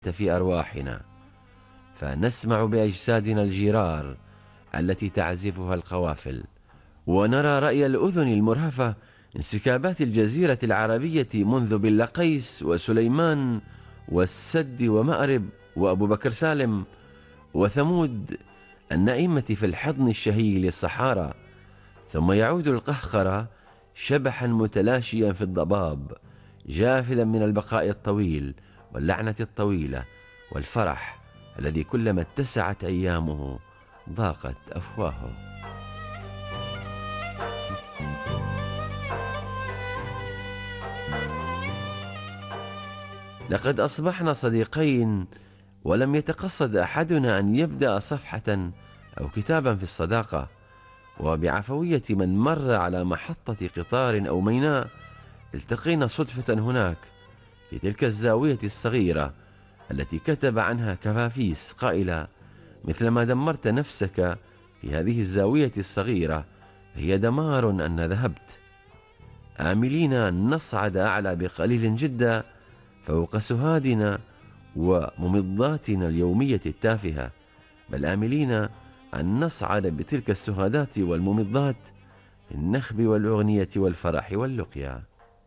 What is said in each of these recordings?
في أرواحنا، فنسمع بأجسادنا الجرار التي تعزفها القوافل، ونرى رأي الأذن المرهفة انسكابات الجزيرة العربية منذ بلقيس وسليمان والسد ومأرب وأبو بكر سالم وثمود النائمة في الحضن الشهي للصحارى، ثم يعود القهقرة شبحا متلاشيا في الضباب، جافلا من البقاء الطويل واللعنة الطويلة والفرح الذي كلما اتسعت أيامه ضاقت أفواهه. لقد أصبحنا صديقين، ولم يتقصد أحدنا أن يبدأ صفحة أو كتابا في الصداقة، وبعفوية من مر على محطة قطار أو ميناء التقينا صدفة هناك في تلك الزاوية الصغيرة التي كتب عنها كفافيس قائلا: مثلما دمرت نفسك في هذه الزاوية الصغيرة هي دمار أن ذهبت، آملين أن نصعد أعلى بقليل جدا فوق سهادنا وممضاتنا اليومية التافهة، بل آملين أن نصعد بتلك السهادات والممضات في النخب والأغنية والفرح واللقيا.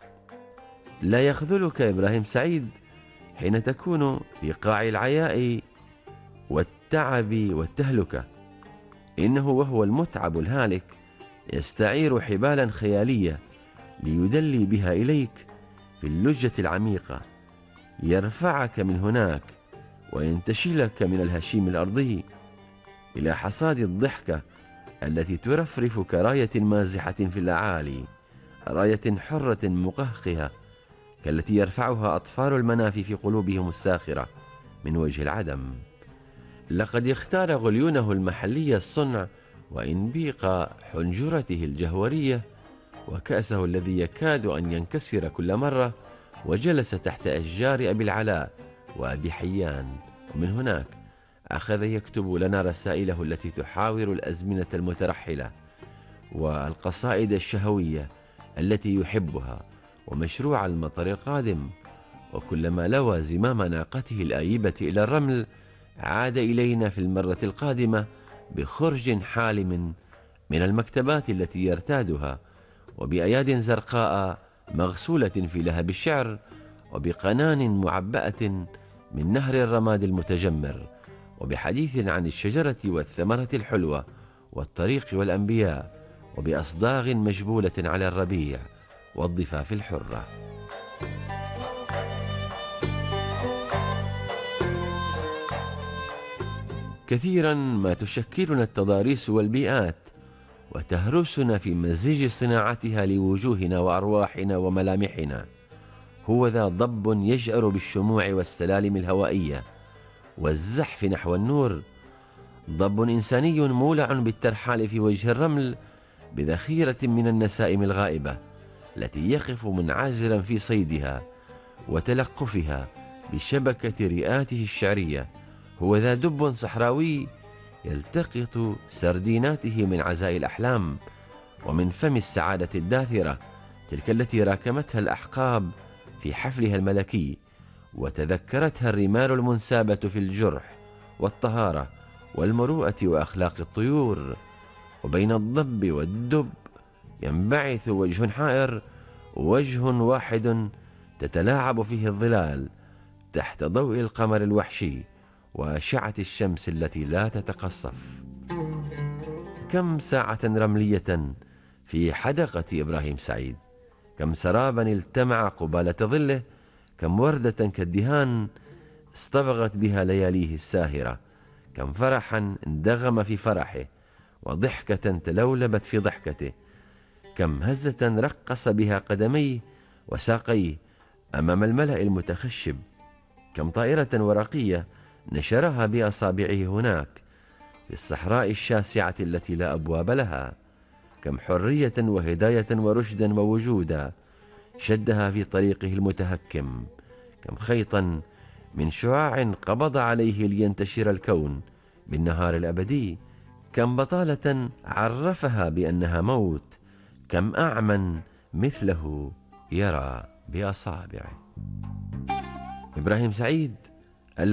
لا يخذلك إبراهيم سعيد حين تكون في قاع العياء والتعب والتهلكة، إنه وهو المتعب الهالك يستعير حبالا خيالية ليدلي بها إليك في اللجة العميقة، يرفعك من هناك وينتشلك من الهشيم الأرضي إلى حصاد الضحكة التي ترفرف كراية مازحة في الأعالي، راية حرة مقهقهة كالتي يرفعها أطفال المنافي في قلوبهم الساخرة من وجه العدم. لقد اختار غليونه المحلي الصنع وإنبيق حنجرته الجهورية وكأسه الذي يكاد أن ينكسر كل مرة، وجلس تحت أشجار أبي العلاء وأبي حيان، ومن هناك أخذ يكتب لنا رسائله التي تحاور الأزمنة المترحلة والقصائد الشهوية التي يحبها ومشروع المطر القادم. وكلما لوى زمام ناقته الآيبة إلى الرمل عاد إلينا في المرة القادمة بخرج حالم من المكتبات التي يرتادها، وبأياد زرقاء مغسولة في لهب الشعر، وبقنان معبأة من نهر الرماد المتجمر، وبحديث عن الشجرة والثمرة الحلوة والطريق والأنبياء، وبأصداغ مجبولة على الربيع والضفاف الحرة. كثيرا ما تشكلنا التضاريس والبيئات وتهرسنا في مزيج صناعتها لوجوهنا وأرواحنا وملامحنا. هو ذا ضب يجأر بالشموع والسلالم الهوائية والزحف نحو النور، ضب إنساني مولع بالترحال في وجه الرمل بذخيرة من النسائم الغائبة التي يقف منعزلا في صيدها وتلقفها بشبكة رئاته الشعرية. هو ذا دب صحراوي يلتقط سرديناته من عزاء الأحلام ومن فم السعادة الداثرة، تلك التي راكمتها الأحقاب في حفلها الملكي وتذكرتها الرمال المنسابة في الجرح والطهارة والمروءة وأخلاق الطيور. وبين الضب والدب ينبعث وجه حائر، وجه واحد تتلاعب فيه الظلال تحت ضوء القمر الوحشي وأشعة الشمس التي لا تتقصف. كم ساعة رملية في حدقة إبراهيم سعيد، كم سرابا التمع قبالة ظله، كم وردة كالدهان اصطبغت بها لياليه الساهرة، كم فرحا اندغم في فرحه وضحكة تلولبت في ضحكته، كم هزة رقص بها قدميه وساقيه أمام الملأ المتخشب، كم طائرة ورقية نشرها بأصابعه هناك في الصحراء الشاسعة التي لا أبواب لها، كم حرية وهداية ورشدا ووجودا شدها في طريقه المتهكم، كم خيطا من شعاع قبض عليه لينتشر الكون بالنهار الأبدي، كم بطالة عرفها بأنها موت، كم أعمى مثله يرى بأصابعه. إبراهيم سعيد